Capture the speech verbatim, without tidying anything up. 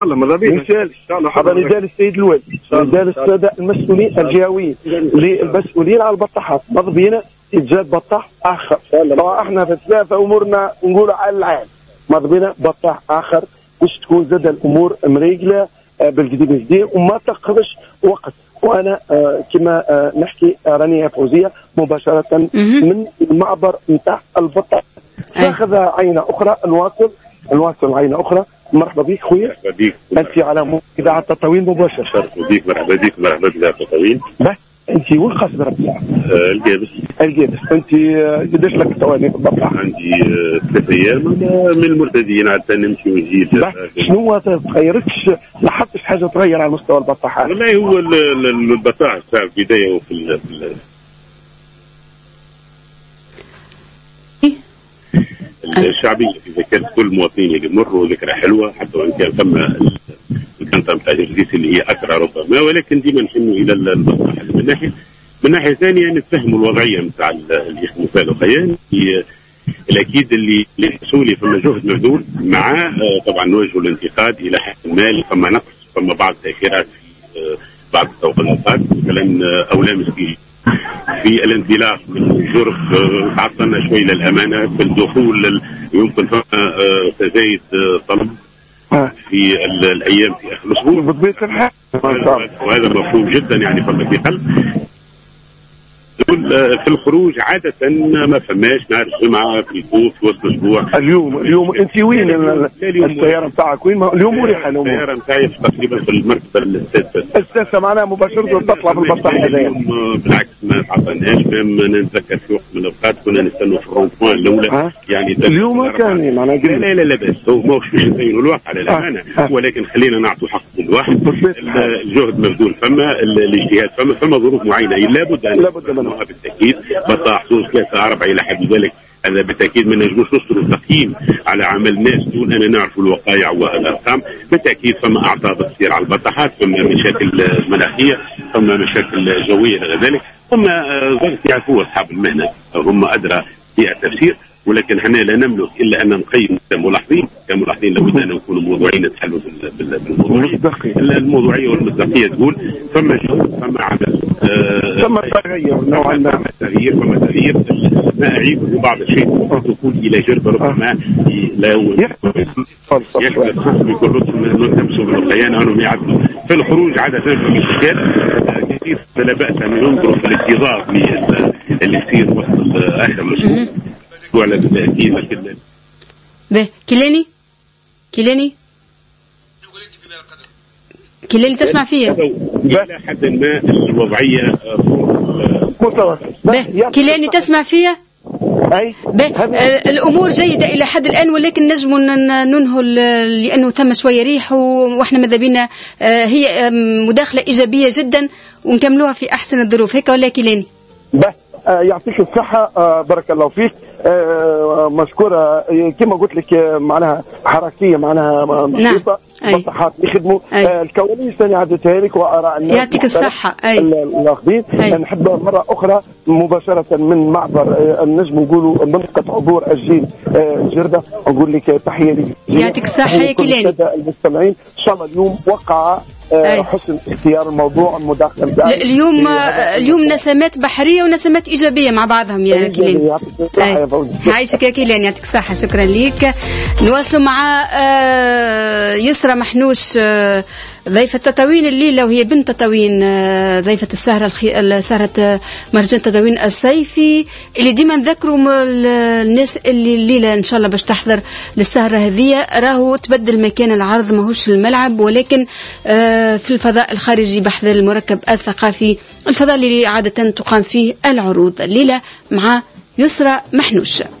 الله ماذا بينا هذا نداء للسيد الوالي، نداء للساده المسؤولين الجهويين المسؤولين على البطاحات، ماذا بينا يتزاد بطاح اخر. طبعا احنا في ثلاثه امورنا نقولوا على العام، ماذا بينا بطاح اخر باش تكون زاد الامور مريقله بالجديد بالجديد وما تاخذش وقت. وانا آه كما آه نحكي آه رانيا فوزيه مباشره من المعبر نتاع البطاح. ناخذ عينه اخرى نواصل نواصل عينه اخرى. مرحبا بك خويا. مرحبا بك. انت على اذاعه التطاوين مباشره. مرحبا بك مرحبا بك مرحبا بك التطاوين. انت وين خاص بربي؟ آه القادس. القادس. انت قداش لك تواني في البطاح؟ عندي ثلاث ايام من المرتدين عاد نمشي ونجي. شنو تغيرتش؟ لاحظتش حاجه تغير على مستوى البطاحات؟ والله هو البطاح تاع البدايه وفي الشعبيه اذا كانت كل المواطنين يمروا ذكرى حلوه حتى وان كان ثم الكنطه نتاع الجرجيس اللي هي اكثر ربما، ولكن ديما نحنوا الى البطاح. من ناحيه من ناحيه ثانيه نتفهموا الوضعيه نتاع اللي يخدموا فيها الاخيان. الاكيد اللي المسؤولي فما جهد مبذول مع طبعا نوجه الانتقاد الى حد ما، فما نقص فما بعض التاخيرات في بعض التوقيتات مثلا او لامس في في الانطلاق من الجرف تعطلنا شوي للامانه في الدخول. يمكن فما تزايد طلب في الايام في اخر الاسبوع بطبيعه الحال، وهذا مفهوم جدا. يعني فما في قلب في الخروج عادة ما فماش نهار الجمعة في الكوف في وسط الأسبوع. اليوم اليوم أنت وين السيارة نتاعك وين؟ اليوم مريحة اليوم. السيارة نتاعي تقريبا في المركبة السادسة. السادسة معناها مباشرة تطلع في البطاح هذايا. بالعكس ما تعطيناش، نتذكر في وقت من الأوقات كنا نستنوا في الرون بوان الأولى. يعني اليوم كان معناها لا لا لا لا بس هو ماهوش باش نبينوا الواقع على الأمانة، ولكن خلينا نعطوا حق كل واحد. الجهد مبذول فما الاجتهاد فما فما ظروف معينة لابد أن لابد منها بالتأكيد. بطاح حصول ثلاثة أربعة إلى حد ذلك هذا بالتأكيد ما نجموش نصدروا تقييم على عمل الناس دون أن نعرفوا الوقائع والأرقام. بالتأكيد فما أعطال تصير على البطاحات، فما مشاكل مناخية، فما مشاكل جوية إلى ذلك، فما ضغط يعرفوه أصحاب المهنة هم أدرى في التفسير. ولكن احنا لا نملك الا ان نقيم كملاحظين كملاحظين لابد ان نكونوا موضوعين نتحلوا بالموضوعيه. الموضوعيه والمصداقيه تقول فما جهد فما عمل فما تغير نوعا ما فما تغيير فما تغيير. ما اعيب بعض الشيء تكون الى جرب ربما لا يحدث بكل لطف نلتمسوا بالخيانه انهم يعدلوا في الخروج عاده في الاشكال كثير. فلا باس ان ينظروا في الانتظار اللي يصير وسط اخر الاسبوع وعلى بالتأكيد. لكن به كيلاني كيلاني كيلاني تسمع فيا؟ إلى حد ما الوضعية متوسط. به كيلاني تسمع فيا؟ أي به الأمور جيدة إلى حد الآن، ولكن نجم ننهوا لأنه ثم شوية ريح وإحنا ماذا بينا هي مداخلة إيجابية جدا ونكملوها في أحسن الظروف هيك ولا كيلاني؟ به آه يعطيك الصحة. آه بارك الله فيك. آه مشكورة. آه كما قلت لك آه معناها حركية معناها بسيطة. بطاحات يخدموا. آه الكواليس ثاني عدتها لك وآراء الناس. يعطيك الصحة. اللاخذين. نحب مرة أخرى مباشرة من معبر آه النجم نقولوا منطقة عبور الجيل آه جردة نقول لك تحية لك. يعطيك الصحة يا كيلاني. المستمعين إن شاء الله اليوم وقع آه حسن اختيار الموضوع المداخله. اليوم اليوم نسمات بحريه ونسمات ايجابيه مع بعضهم يا كيلاني. عايشك يا كيلاني يعطيك الصحه. شكرا ليك. نواصلوا مع آه يسرى محنوش آه ضيفة تطاوين الليلة وهي بنت تطاوين ضيفة السهرة الخي... سهرة مهرجان تطاوين الصيفي اللي ديما نذكروا الناس اللي الليلة إن شاء الله باش تحضر للسهرة هذه. راهو تبدل مكان العرض ماهوش الملعب ولكن في الفضاء الخارجي بحذر المركب الثقافي، الفضاء اللي عادة تقام فيه العروض. الليلة مع يسرى محنوش.